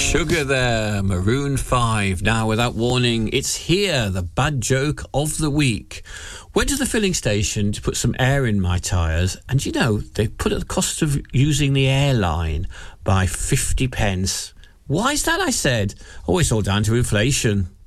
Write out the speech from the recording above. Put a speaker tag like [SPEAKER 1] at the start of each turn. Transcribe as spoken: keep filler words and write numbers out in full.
[SPEAKER 1] Sugar there, Maroon five. Now, without warning, it's here, the bad joke of the week. Went to the filling station to put some air in my tyres, and you know, they've put up the cost of using the airline by fifty pence. Why is that, I said? Oh, it's all down to inflation.